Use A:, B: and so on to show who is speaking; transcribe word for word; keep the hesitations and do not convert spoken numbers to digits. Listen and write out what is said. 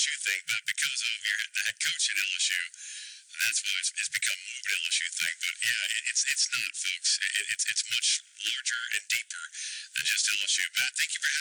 A: S U thing, but because of you're the head coach at L S U, that's why it's, it's become more of an L S U thing. But yeah, it, it's it's not, folks. It, it's it's much larger and deeper than just L S U. Matt, thank you for